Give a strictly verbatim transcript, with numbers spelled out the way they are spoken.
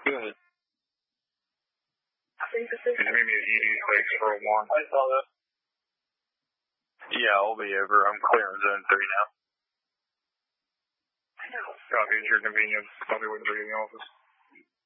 Good. Maybe a U D six for a one. I saw that. Yeah, I'll be over. I'm clearing zone three now. Copy at your convenience. I'll be waiting for you in the office.